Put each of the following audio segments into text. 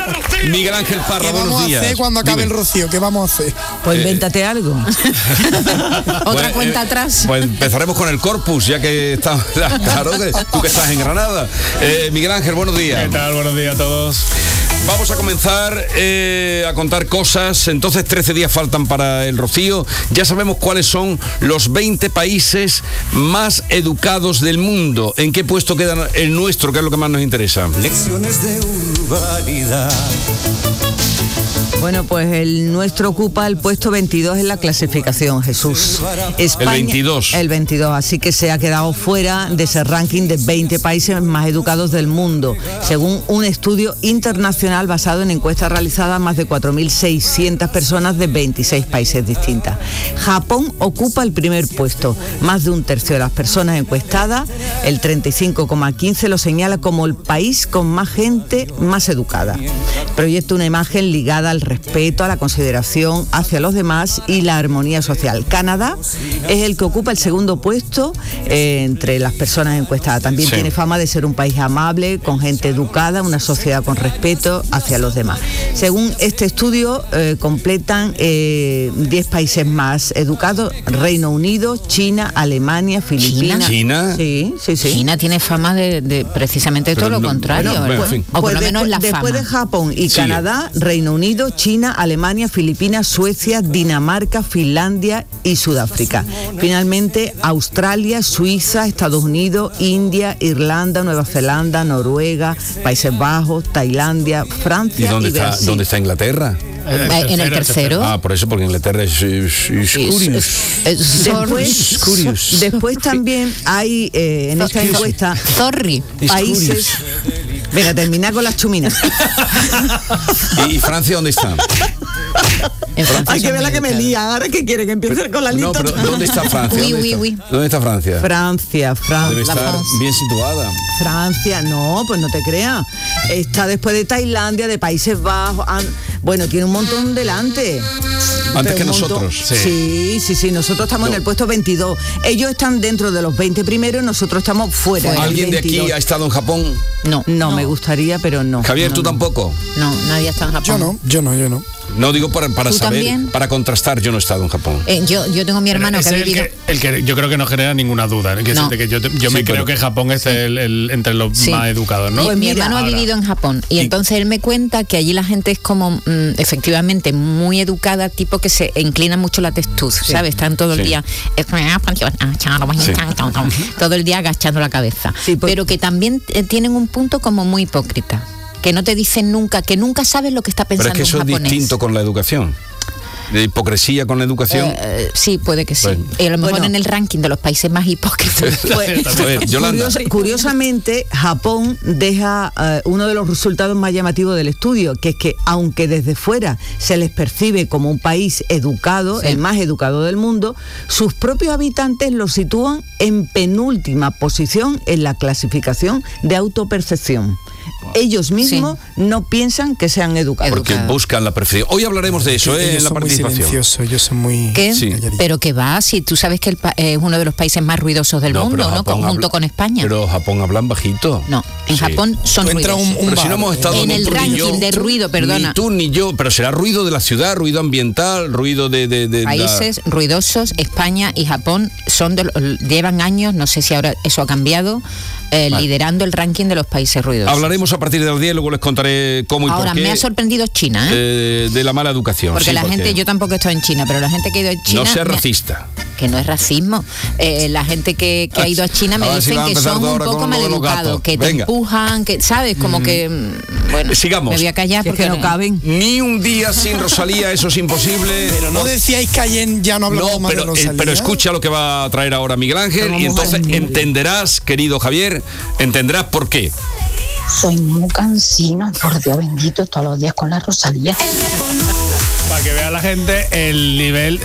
Miguel Ángel Parra, buenos días. ¿Qué vamos a hacer cuando acabe el rocío? ¿Qué vamos a hacer? Pues invéntate algo. Otra cuenta atrás. Pues empezaremos con el Corpus, ya que está, claro, tú que estás en Granada. Miguel Ángel, buenos días. ¿Qué tal? Buenos días a todos. Vamos a comenzar a contar cosas. Entonces 13 días faltan para el rocío. Ya sabemos cuáles son los 20 países más educados del mundo. ¿En qué puesto queda el nuestro, que es lo que más nos interesa? Lecciones de urbanidad. Bueno, pues el nuestro ocupa el puesto 22 en la clasificación, Jesús. España, el 22. El 22, así que se ha quedado fuera de ese ranking de 20 países más educados del mundo, según un estudio internacional basado en encuestas realizadas a más de 4.600 personas de 26 países distintas. Japón ocupa el primer puesto. Más de un tercio de las personas encuestadas, el 35,15%, lo señala como el país con más gente más educada. Proyecta una imagen ligada al respeto, a la consideración hacia los demás y la armonía social. Canadá es el que ocupa el segundo puesto entre las personas encuestadas. También tiene fama de ser un país amable, con gente educada, una sociedad con respeto hacia los demás. Según este estudio, completan 10 países más educados: Reino Unido, China, Alemania, Filipinas. ¿China? Sí. China tiene fama de precisamente todo lo contrario. Bueno, en fin. O por lo menos la después fama. de Japón y Canadá, Reino Unido, China, Alemania, Filipinas, Suecia, Dinamarca, Finlandia y Sudáfrica. Finalmente, Australia, Suiza, Estados Unidos, India, Irlanda, Nueva Zelanda, Noruega, Países Bajos, Tailandia, Francia y Brasil. ¿Dónde está Inglaterra? En el tercero. Por eso, porque Inglaterra es curious. Después también hay en esta encuesta países. Venga, termina con las chuminas. ¿Y Francia dónde está? Hay que ver la que me lía. Ahora que quiere que empiece con la lista. No, pero ¿dónde está Francia? ¿Dónde está Francia? Francia. Debe estar bien situada. Francia, no, pues no te creas. Está después de Tailandia, de Países Bajos. Bueno, tiene un montón delante. Antes que nosotros. Sí. Nosotros estamos en el puesto 22. Ellos están dentro de los 20 primeros, nosotros estamos fuera. ¿Alguien de aquí ha estado en Japón? No, me gustaría, pero no. Javier, ¿tú tampoco? No, nadie está en Japón. Yo no. No, digo para saber, también? para contrastar. Yo no he estado en Japón. Yo tengo a mi hermano que ha vivido. El que yo creo que no genera ninguna duda. Creo que Japón es entre los más educados, ¿no? Pues mi hermano ha vivido en Japón y entonces él me cuenta que allí la gente es como efectivamente muy educada, tipo que se inclina mucho la textura, ¿sabes? Están todo el día todo el día agachando la cabeza. Pero que también tienen un punto como muy hipócrita, que no te dicen nunca, que nunca sabes lo que está pensando un japonés. Pero es que eso es distinto con la educación. ¿De hipocresía con la educación? Sí, puede que sí. Bueno. Y a lo mejor en el ranking de los países más hipócritas. Yolanda. Curiosamente, Japón deja uno de los resultados más llamativos del estudio, que es que aunque desde fuera se les percibe como un país educado, el más educado del mundo, sus propios habitantes lo sitúan en penúltima posición en la clasificación de autopercepción. Ellos mismos no piensan que sean educados. Porque buscan la perfección. Hoy hablaremos de eso, en la participación. Ellos son muy... ¿Qué? Pero que va, si tú sabes que es uno de los países más ruidosos del mundo, ¿no? Junto con España. Pero Japón hablan bajito. No, en Japón son ruidosos. Pero si no hemos estado en el ranking de ruido, perdona. Ni tú ni yo, pero será ruido de la ciudad, ruido ambiental, ruido de países ruidosos. España y Japón llevan años, no sé si ahora eso ha cambiado, liderando el ranking de los países ruidosos. Hablaremos a partir de los 10, luego les contaré cómo y ahora, por qué. Me ha sorprendido China, de la mala educación. Porque la gente, yo tampoco he estado en China, pero la gente que ha ido a China... No sea racista. Que no es racismo. La gente que ha ido a China me dicen que son un poco maleducados, que te empujan, que, ¿sabes? Como que... Bueno, sigamos. Me voy a callar porque no caben. Ni un día sin Rosalía, eso es imposible. Pero no decíais que ayer ya no hablamos más de Rosalía. Pero escucha lo que va a traer ahora Miguel Ángel y entonces entenderás, querido Javier, entenderás por qué. Soy muy cansino, por Dios bendito, todos los días con la Rosalía. Para que vea la gente el nivel,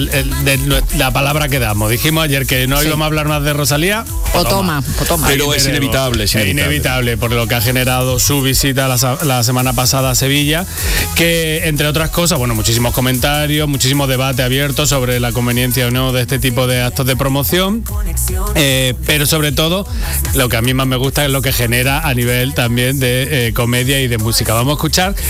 de la palabra que damos. Dijimos ayer que no íbamos a hablar más de Rosalía. O toma. Pero es inevitable. Es inevitable por lo que ha generado su visita la semana pasada a Sevilla, que entre otras cosas, muchísimos comentarios, muchísimo debate abierto sobre la conveniencia o no de este tipo de actos de promoción, pero sobre todo lo que a mí más me gusta es lo que genera a nivel también de comedia y de música. Vamos a escuchar